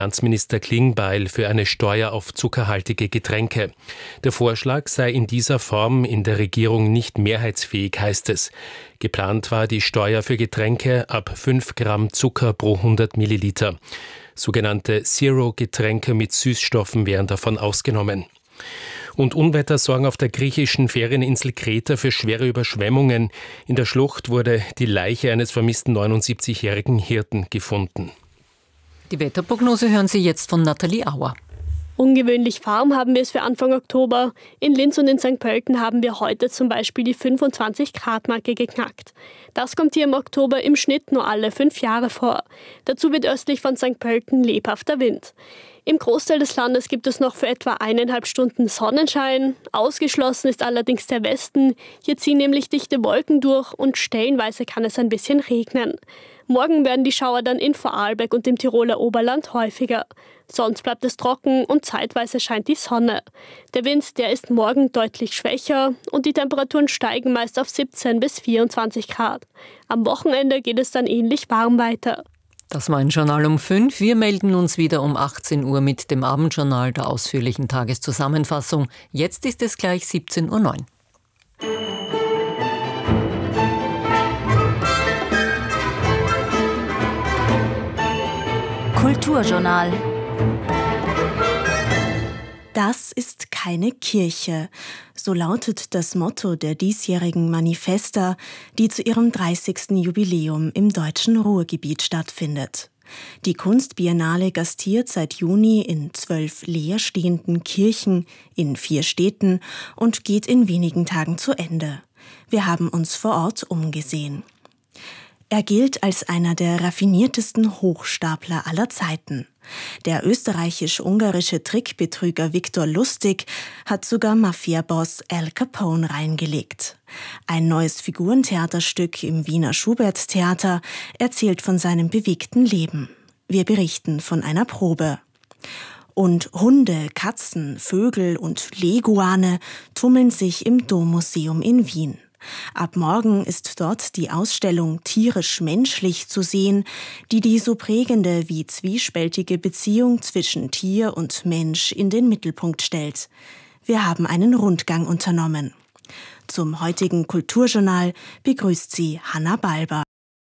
Finanzminister Klingbeil für eine Steuer auf zuckerhaltige Getränke. Der Vorschlag sei in dieser Form in der Regierung nicht mehrheitsfähig, heißt es. Geplant war die Steuer für Getränke ab 5 Gramm Zucker pro 100 Milliliter. Sogenannte Zero-Getränke mit Süßstoffen wären davon ausgenommen. Und Unwetter sorgen auf der griechischen Ferieninsel Kreta für schwere Überschwemmungen. In der Schlucht wurde die Leiche eines vermissten 79-jährigen Hirten gefunden. Die Wetterprognose hören Sie jetzt von Nathalie Auer. Ungewöhnlich warm haben wir es für Anfang Oktober. In Linz und in St. Pölten haben wir heute zum Beispiel die 25-Grad-Marke geknackt. Das kommt hier im Oktober im Schnitt nur alle 5 Jahre vor. Dazu wird östlich von St. Pölten lebhafter Wind. Im Großteil des Landes gibt es noch für etwa 1,5 Stunden Sonnenschein. Ausgeschlossen ist allerdings der Westen. Hier ziehen nämlich dichte Wolken durch und stellenweise kann es ein bisschen regnen. Morgen werden die Schauer dann in Vorarlberg und im Tiroler Oberland häufiger. Sonst bleibt es trocken und zeitweise scheint die Sonne. Der Wind, der ist morgen deutlich schwächer und die Temperaturen steigen meist auf 17 bis 24 Grad. Am Wochenende geht es dann ähnlich warm weiter. Das war ein Journal um 5. Wir melden uns wieder um 18 Uhr mit dem Abendjournal der ausführlichen Tageszusammenfassung. Jetzt ist es gleich 17:09 Uhr. Kulturjournal. Das ist keine Kirche. So lautet das Motto der diesjährigen Manifesta, die zu ihrem 30. Jubiläum im deutschen Ruhrgebiet stattfindet. Die Kunstbiennale gastiert seit Juni in 12 leerstehenden Kirchen in 4 Städten und geht in wenigen Tagen zu Ende. Wir haben uns vor Ort umgesehen. Er gilt als einer der raffiniertesten Hochstapler aller Zeiten. Der österreichisch-ungarische Trickbetrüger Viktor Lustig hat sogar Mafia-Boss Al Capone reingelegt. Ein neues Figurentheaterstück im Wiener Schubert-Theater erzählt von seinem bewegten Leben. Wir berichten von einer Probe. Und Hunde, Katzen, Vögel und Leguane tummeln sich im Dommuseum in Wien. Ab morgen ist dort die Ausstellung Tierisch-Menschlich zu sehen, die so prägende wie zwiespältige Beziehung zwischen Tier und Mensch in den Mittelpunkt stellt. Wir haben einen Rundgang unternommen. Zum heutigen Kulturjournal begrüßt sie Hanna Balber.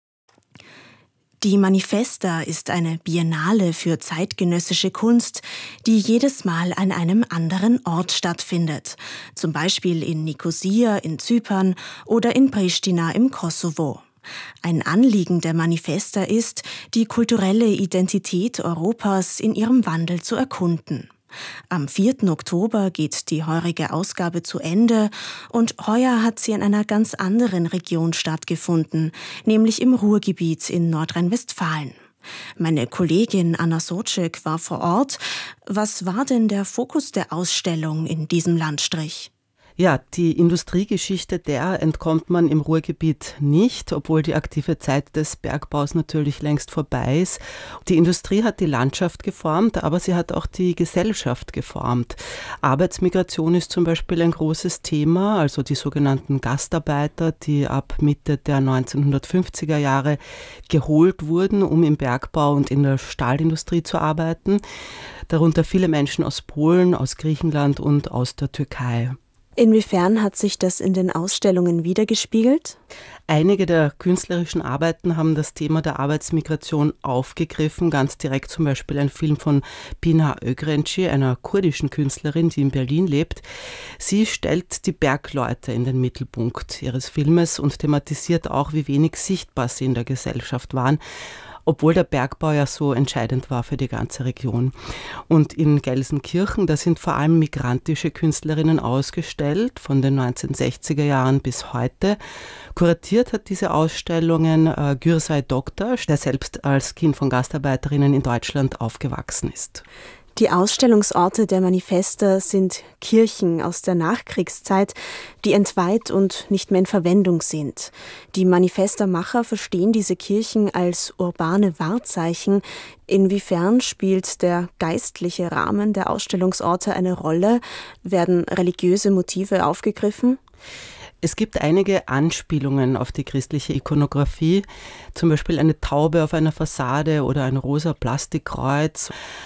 Die Manifesta ist eine Biennale für zeitgenössische Kunst, die jedes Mal an einem anderen Ort stattfindet. Zum Beispiel in Nikosia in Zypern oder in Pristina im Kosovo. Ein Anliegen der Manifesta ist, die kulturelle Identität Europas in ihrem Wandel zu erkunden. Am 4. Oktober geht die heurige Ausgabe zu Ende und heuer hat sie in einer ganz anderen Region stattgefunden, nämlich im Ruhrgebiet in Nordrhein-Westfalen. Meine Kollegin Anna Socek war vor Ort. Was war denn der Fokus der Ausstellung in diesem Landstrich? Ja, die Industriegeschichte, der entkommt man im Ruhrgebiet nicht, obwohl die aktive Zeit des Bergbaus natürlich längst vorbei ist. Die Industrie hat die Landschaft geformt, aber sie hat auch die Gesellschaft geformt. Arbeitsmigration ist zum Beispiel ein großes Thema, also die sogenannten Gastarbeiter, die ab Mitte der 1950er Jahre geholt wurden, um im Bergbau und in der Stahlindustrie zu arbeiten. Darunter viele Menschen aus Polen, aus Griechenland und aus der Türkei. Inwiefern hat sich das in den Ausstellungen widergespiegelt? Einige der künstlerischen Arbeiten haben das Thema der Arbeitsmigration aufgegriffen, ganz direkt zum Beispiel ein Film von Pina Ögrenci, einer kurdischen Künstlerin, die in Berlin lebt. Sie stellt die Bergleute in den Mittelpunkt ihres Filmes und thematisiert auch, wie wenig sichtbar sie in der Gesellschaft waren, obwohl der Bergbau ja so entscheidend war für die ganze Region. Und in Gelsenkirchen, da sind vor allem migrantische Künstlerinnen ausgestellt, von den 1960er Jahren bis heute. Kuratiert hat diese Ausstellungen Gürsay Doktasch, der selbst als Kind von Gastarbeiterinnen in Deutschland aufgewachsen ist. Die Ausstellungsorte der Manifesta sind Kirchen aus der Nachkriegszeit, die entweiht und nicht mehr in Verwendung sind. Die Manifesta-Macher verstehen diese Kirchen als urbane Wahrzeichen. Inwiefern spielt der geistliche Rahmen der Ausstellungsorte eine Rolle? Werden religiöse Motive aufgegriffen? Es gibt einige Anspielungen auf die christliche Ikonografie, zum Beispiel eine Taube auf einer Fassade oder ein rosa Plastikkreuz.